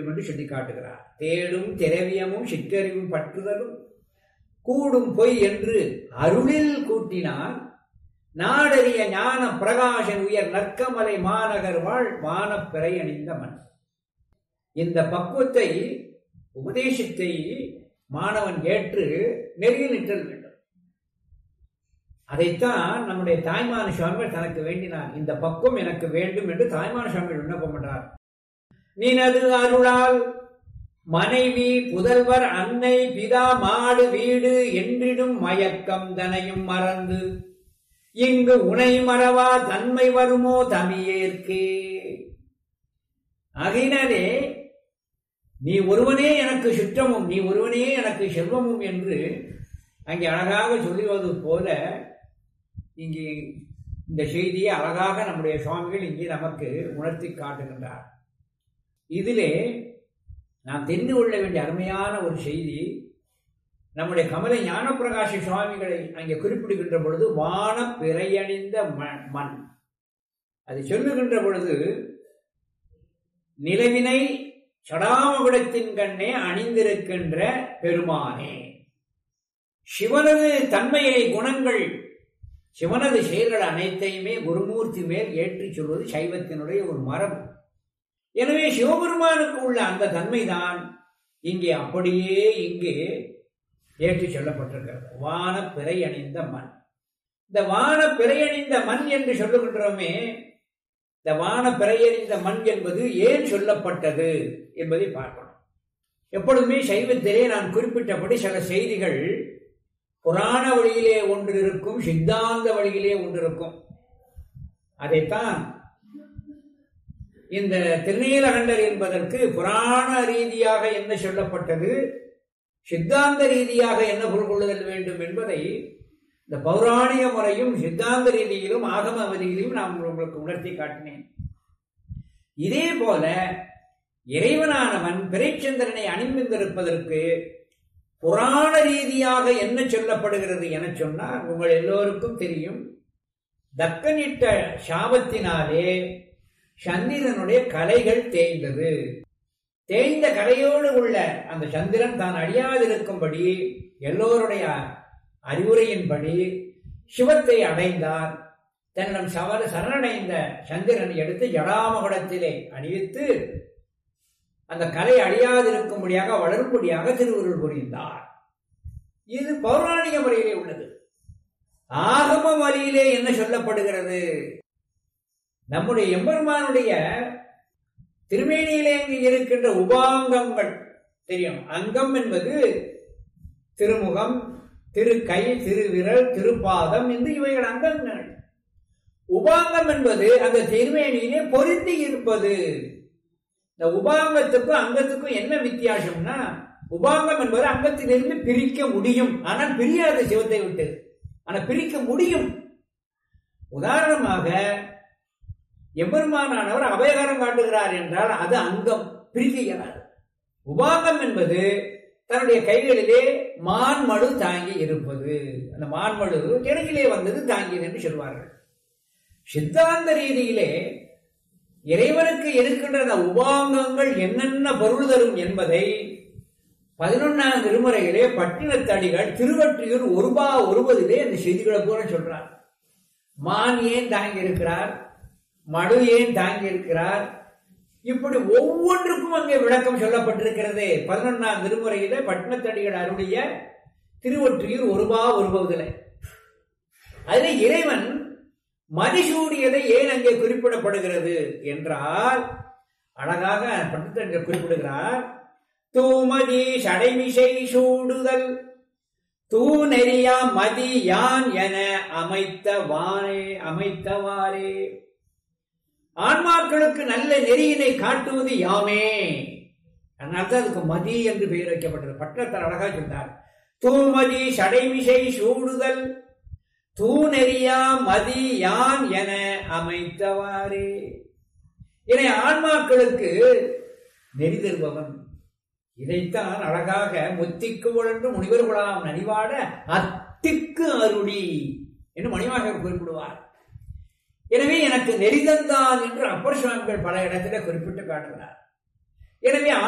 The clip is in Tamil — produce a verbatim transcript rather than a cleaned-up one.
வேண்டும் என்று சொல்லி காட்டுகிறார். தேடும் திரவியமும் சிற்றறிவும் பற்றுதலும் கூடும் பொய் என்று அருளில் கூட்டினான் நாடறிய ஞான பிரகாசன் உயர் நற்கமலை மாநகர் வாழ் வானப்பிறை அணிந்த மண். இந்த பக்குவத்தை உபதேசத்தை மாணவன் ஏற்று நெறியில் நிற்றல் வேண்டும். அதைத்தான் நம்முடைய தாய்மான சுவாமிகள் தனக்கு வேண்டினார். இந்த பக்குவம் எனக்கு வேண்டும் என்று தாய்மான சுவாமிகள் விண்ணப்பம் பண்றார். நினது அருளால் மனைவி புதல்வர் அன்னை பிதா மாடு வீடு என்றிடும் மயக்கம் தனையும் மறந்து இங்கு உனை மறவா தன்மை வருமோ தமியேற்கே. ஆகையினாலே நீ ஒருவனே எனக்கு சுற்றமும் நீ ஒருவனே எனக்கு செல்வமும் என்று அங்கே அழகாக சொல்லுவது போல இங்கே இந்த செய்தியை அழகாக நம்முடைய சுவாமிகள் இங்கே நமக்கு உணர்த்தி காட்டுகின்றார். இதிலே நாம் தெரிந்து கொள்ள வேண்டிய அருமையான ஒரு செய்தி, நம்முடைய கமலை ஞானப்பிரகாஷ சுவாமிகளை அங்கே குறிப்பிடுகின்ற பொழுது வான பிறையணிந்த மண் அதை சொல்லுகின்ற பொழுது நிலவினை சடாமகுடத்தின் கண்ணே அணிந்திருக்கின்ற பெருமானே, சிவனது தன்மையை குணங்கள் சிவனது செயல்கள் அனைத்தையுமே குருமூர்த்தி மேல் ஏற்றி சொல்வது சைவத்தினுடைய ஒரு மரபு. எனவே சிவபெருமானுக்கு உள்ள அந்த தன்மைதான் இங்கே அப்படியே இங்கே ஏற்றி சொல்லப்பட்டிருக்கிறது. வான பிறை அணிந்த மண். இந்த வான பிறை அணிந்த மண் என்று சொல்லுகின்றோமே, இந்த வான பிறை அணிந்த மண் என்பது ஏன் சொல்லப்பட்டது என்பதை பார்க்கணும். எப்பொழுதுமே சைவத்திலே நான் குறிப்பிட்டபடி சில செய்திகள் புராண வழியிலே ஒன்று இருக்கும், சித்தாந்த வழியிலே ஒன்று இருக்கும். அதைத்தான் இந்த திருநீலகண்டர் என்பதற்கு புராண ரீதியாக என்ன சொல்லப்பட்டது, சித்தாந்த ரீதியாக என்ன பொருள் கொள்ளுதல் வேண்டும் என்பதை இந்த பௌராணிக முறையும் சித்தாந்த ரீதியிலும் ஆகம வரியிலும் நான் உங்களுக்கு உணர்த்தி காட்டினேன். இதே போல இறைவனானவன் பிறைச்சந்திரனை அணிந்திருப்பதற்கு புராண ரீதியாக என்ன சொல்லப்படுகிறது என சொன்னால் உங்கள் எல்லோருக்கும் தெரியும். தக்கனிட்ட சாபத்தினாலே சந்திரனுடைய கலைகள் தேய்ந்தது. தேய்ந்த கலையோடு உள்ள அந்த சந்திரன் தான் அழியாதிருக்கும்படி எல்லோருடைய அறிவுரையின்படி சிவத்தை அடைந்தார். தன்னிடம் சவர சரணடைந்த சந்திரன் எடுத்து ஜடாமகுடத்திலே அணிவித்து அந்த கலை அழியாதிருக்கும்படியாக வளரும்படியாக திருவுருள் புரிந்தார். இது பௌராணிக முறையிலே உள்ளது. ஆகம வழியிலே என்ன சொல்லப்படுகிறது, நம்முடைய எம்பெருமானுடைய திருமேனியிலே இருக்கின்ற உபாங்கங்கள் தெரியும். அங்கம் என்பது திருமுகம், திருக்கை, திருவிரல், திருப்பாதம் என்று இவைகள் அங்கங்கள். உபாங்கம் என்பது அந்த திருமேனியிலே பொருந்தி இருப்பது. இந்த உபாங்கத்துக்கும் அங்கத்துக்கும் என்ன வித்தியாசம்னா, உபாங்கம் என்பது அங்கத்திலிருந்து பிரிக்க முடியும், ஆனால் பிரியாத சிவத்தை விட்டு. ஆனால் பிரிக்க முடியும். உதாரணமாக எம்பெருமானானவர் அபயகரம் காட்டுகிறார் என்றால் அது அங்கம், பிரிக்க இயலாது. உபாங்கம் என்பது தன்னுடைய கைகளிலே மான்மடு தாங்கி இருப்பது. அந்த மான்மடு கிழக்கிலே வந்தது தாங்கியது என்று சொல்வார்கள். சித்தாந்த ரீதியிலே இறைவனுக்கு இருக்கின்ற அந்த உபாங்கங்கள் என்னென்ன பொருள் தரும் என்பதை பதினொன்னாம் திருமுறையிலே பட்டினத்தடிகள் திருவற்றியூர் ஒருபா ஒருவதிலே அந்த செய்திகளை பூரா சொல்றார். மான் ஏன் தாங்கி இருக்கிறார், மடு ஏன் தாங்கி இருக்கிறார், இப்படி ஒவ்வொன்றுக்கும் அங்கே விளக்கம் சொல்லப்பட்டிருக்கிறது. பதினொன்னாம் திருமுறையில பட்டினத்தடிகள் அருடைய திருவற்றியூர் ஒருபா ஒருபதிலே. அதில் இறைவன் மதிசூடியதை ஏன் அங்கே குறிப்பிடப்படுகிறது என்றால், அழகாக பட்டினத்தடிகள் குறிப்பிடுகிறார். தூமதி சடைமிசை சூடுதல் தூ நெறியா மதி யான் என அமைத்தவாறே அமைத்தவாறே ஆன்மாக்களுக்கு நல்ல நெறியினை காட்டுவது யாமே. அதனால்தான் அதுக்கு மதி என்று பெயர் வைக்கப்பட்டது. பட்டத்தர் அழகா சொன்னார். தூமதி சடைமிசை சூடுதல் தூ நெறியா மதி யான் என அமைத்தவாறே. இதை ஆன்மாக்களுக்கு நெறி தருபவன். இதைத்தான் அழகாக முத்திக்கு உழன்று முனிவர்களாம் நனிவாட அத்திக்கு அருளி என்று மணிவாசகர் குறிப்பிடுவார். எனவே எனக்கு நெறிதந்தான் என்று அப்பர் சுவாமிகள் பல இடத்திலே குறிப்பிட்டு காட்டுகிறார். எனவே